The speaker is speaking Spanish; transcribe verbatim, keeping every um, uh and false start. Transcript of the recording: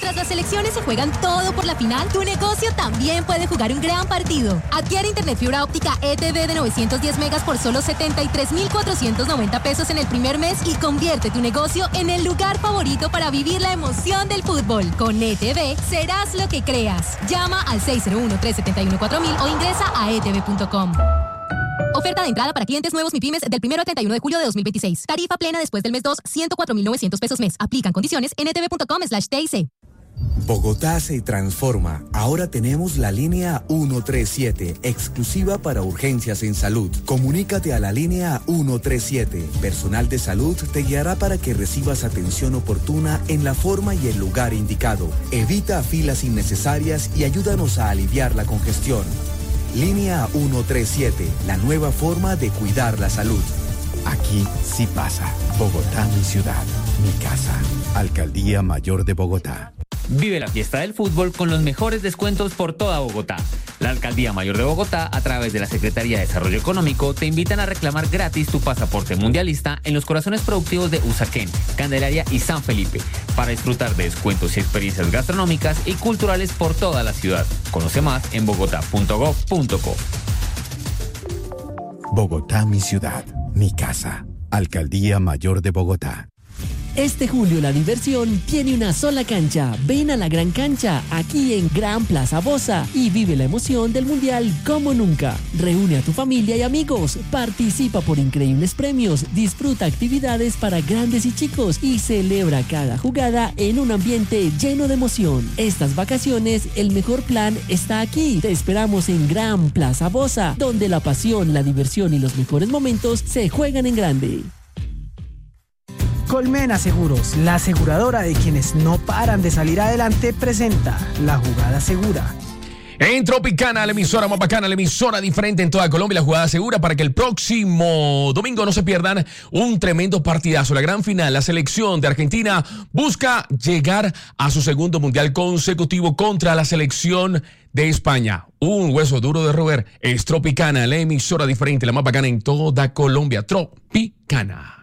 Mientras las selecciones se juegan todo por la final, tu negocio también puede jugar un gran partido. Adquiere internet fibra óptica E T V de novecientos diez megas por solo setenta y tres mil cuatrocientos noventa pesos en el primer mes y convierte tu negocio en el lugar favorito para vivir la emoción del fútbol. Con E T V serás lo que creas. Llama al seis cero uno, tres siete uno, cuatro mil o ingresa a e t v punto com. Oferta de entrada para clientes nuevos MIPYMES del primero al treinta y uno de julio de dos mil veintiséis. Tarifa plena después del mes dos, ciento cuatro mil novecientos pesos mes. Aplican condiciones en e t v punto com slash t i c. Bogotá se transforma. Ahora tenemos la línea ciento treinta y siete, exclusiva para urgencias en salud. Comunícate a la línea ciento treinta y siete. Personal de salud te guiará para que recibas atención oportuna en la forma y el lugar indicado. Evita filas innecesarias y ayúdanos a aliviar la congestión. Línea ciento treinta y siete, la nueva forma de cuidar la salud. Aquí sí pasa. Bogotá, mi ciudad, mi casa. Alcaldía Mayor de Bogotá. Vive la fiesta del fútbol con los mejores descuentos por toda Bogotá. La Alcaldía Mayor de Bogotá, a través de la Secretaría de Desarrollo Económico, te invitan a reclamar gratis tu pasaporte mundialista en los corazones productivos de Usaquén, Candelaria y San Felipe, para disfrutar de descuentos y experiencias gastronómicas y culturales por toda la ciudad. Conoce más en bogotá punto gov punto co. Bogotá, mi ciudad, mi casa. Alcaldía Mayor de Bogotá. Este julio la diversión tiene una sola cancha. Ven a la Gran Cancha, aquí en Gran Plaza Bosa, y vive la emoción del Mundial como nunca. Reúne a tu familia y amigos, participa por increíbles premios, disfruta actividades para grandes y chicos y celebra cada jugada en un ambiente lleno de emoción. Estas vacaciones, el mejor plan está aquí. Te esperamos en Gran Plaza Bosa, donde la pasión, la diversión y los mejores momentos se juegan en grande. Colmena Seguros, la aseguradora de quienes no paran de salir adelante, presenta La Jugada Segura. En Tropicana, la emisora más bacana, la emisora diferente en toda Colombia, La Jugada Segura, para que el próximo domingo no se pierdan un tremendo partidazo. La gran final, la selección de Argentina busca llegar a su segundo mundial consecutivo contra la selección de España. Un hueso duro de roer. Es Tropicana, la emisora diferente, la más bacana en toda Colombia. Tropicana.